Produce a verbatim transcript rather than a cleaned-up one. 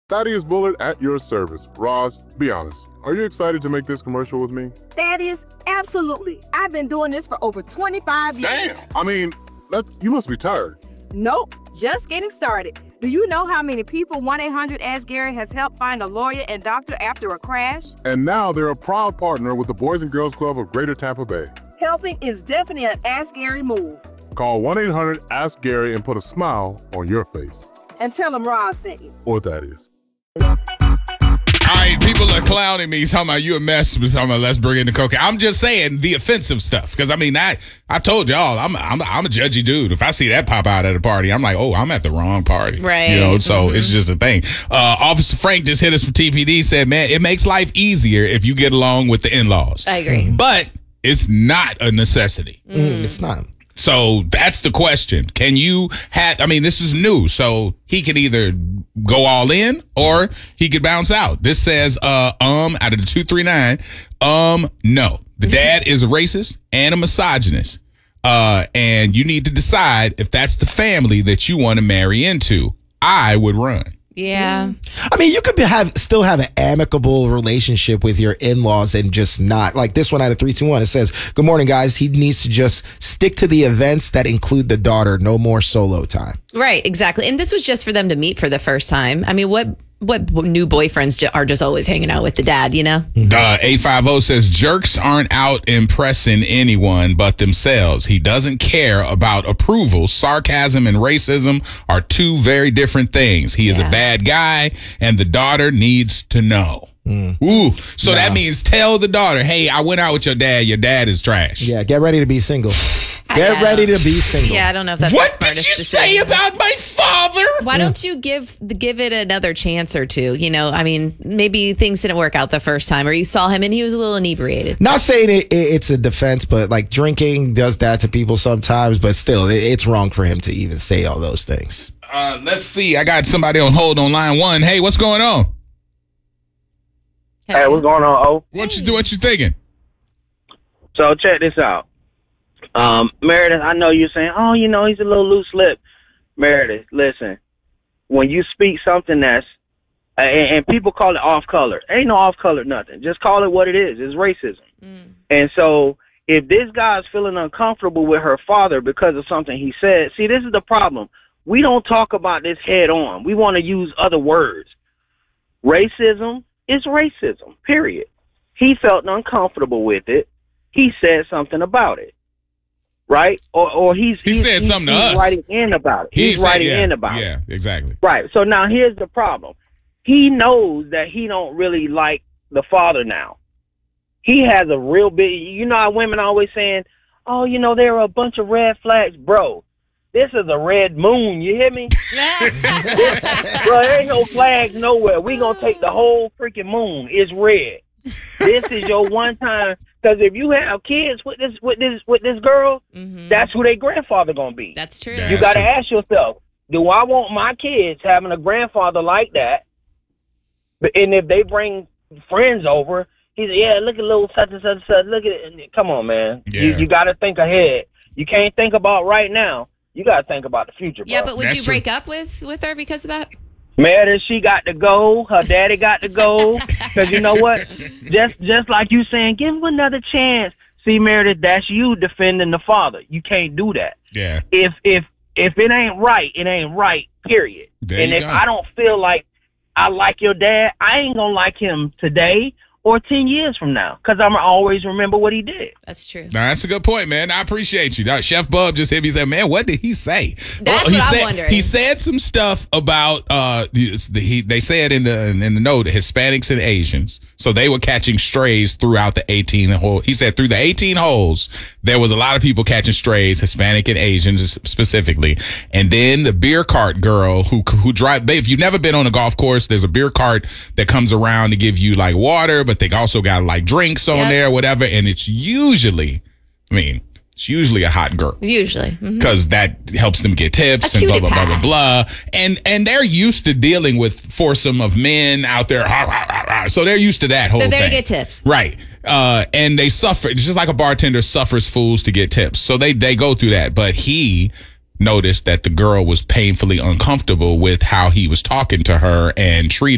Thaddeus Bullard at your service. Ross, be honest. Are you excited to make this commercial with me? Thaddeus, absolutely. I've been doing this for over twenty-five years. Damn! I mean, that, you must be tired. Nope, just getting started. Do you know how many people one eight hundred ask Gary has helped find a lawyer and doctor after a crash? And now they're a proud partner with the Boys and Girls Club of Greater Tampa Bay. Helping is definitely an Ask Gary move. Call one eight hundred ask Gary and put a smile on your face. And tell him Ross sent you. Or Thaddeus. All right, people are clowning me, talking about you a mess, talking about let's bring in the cocaine. I'm just saying the offensive stuff, because I mean, I I've told y'all I'm I'm I'm a judgy dude. If I see that pop out at a party, I'm like, oh, I'm at the wrong party, right? You know, so mm-hmm. it's just a thing. Uh, Officer Frank just hit us from T P D. Said, man, it makes life easier if you get along with the in-laws. I agree, but it's not a necessity. Mm, it's not. So that's the question. Can you have, I mean, this is new. So he can either go all in or he could bounce out. This says, uh, um, out of the two three nine, um, no. The dad is a racist and a misogynist. Uh, and you need to decide if that's the family that you want to marry into. I would run. Yeah. I mean, you could be, have still have an amicable relationship with your in-laws and just not like this one out of three two one. It says, good morning, guys. He needs to just stick to the events that include the daughter. No more solo time. Right. Exactly. And this was just for them to meet for the first time. I mean, what what new boyfriends ju- are just always hanging out with the dad, you know? Uh, eight five zero says, jerks aren't out impressing anyone but themselves. He doesn't care about approval. Sarcasm and racism are two very different things. He is Yeah. a bad guy, and the daughter needs to know. Mm. Ooh, so Nah. that means tell the daughter, hey, I went out with your dad. Your dad is trash. Yeah, get ready to be single. Get I ready don't- to be single. Yeah, I don't know if that's What the did smartest you decision. say about my father? Why don't you give give it another chance or two? You know, I mean, maybe things didn't work out the first time, or you saw him and he was a little inebriated. Not saying it, it, it's a defense, but like drinking does that to people sometimes, but still, it, it's wrong for him to even say all those things. Uh, let's see. I got somebody on hold on line one. Hey, what's going on? Hey, what's going on, O? What you what you thinking? So check this out. Um, Meredith, I know you're saying, oh, you know, he's a little loose lip. Meredith, listen, when you speak something that's, uh, and, and people call it off color, ain't no off color nothing. Just call it what it is. It's racism. Mm. And so if this guy's feeling uncomfortable with her father because of something he said, see, this is the problem. We don't talk about this head on. We want to use other words. Racism is racism, period. He felt uncomfortable with it. He said something about it. Right? Or or he's He he's, said he's, something to he's us. writing in about it. He He's said- writing yeah, in about yeah, it. Yeah, exactly. Right. So now here's the problem. He knows that he don't really like the father now. He has a real big, you know how women always saying, oh, you know, there are a bunch of red flags. Bro, this is a red moon. You hear me? Bro, there ain't no flags nowhere. We gonna take the whole freaking moon. It's red. This is your one time. Because if you have kids with this with this with this girl, mm-hmm. that's who their grandfather gonna be. That's true. You got to ask yourself: do I want my kids having a grandfather like that? But and if they bring friends over, he's yeah, look at little such and such and such. Look at it. Come on, man. Yeah. You you got to think ahead. You can't think about right now. You got to think about the future, bro. Yeah, but would That's you true. break up with with her because of that? Meredith, she got to go. Her daddy got to go. Because you know what? Just just like you saying, give him another chance. See, Meredith, that's you defending the father. You can't do that. Yeah. If if if it ain't right, it ain't right, period. There and you if go. I don't feel like I like your dad, I ain't going to like him today or ten years from now, because I'm going to always remember what he did. That's true. Now, that's a good point, man. I appreciate you. Now, Chef Bub just hit me and said, man, what did he say? That's he what I'm said, wondering. He said some stuff about, uh, the, he, they said in the in the note, Hispanics and Asians. So they were catching strays throughout the eighteen hole. He said through the eighteen holes, there was a lot of people catching strays, Hispanic and Asians specifically. And then the beer cart girl who who drive, if you've never been on a golf course, there's a beer cart that comes around to give you like water, but they also got like drinks on Yep. there, whatever. And it's usually, I mean, it's usually a hot girl. Usually. Mhm. Because that helps them get tips A and blah, cutie blah, blah, pie. blah, blah. And and they're used to dealing with foursome of men out there. Rah, rah, rah, rah. So they're used to that whole They're there thing. to get tips. Right. Uh, and they suffer. It's just like a bartender suffers fools to get tips. So they, they go through that. But he noticed that the girl was painfully uncomfortable with how he was talking to her and treating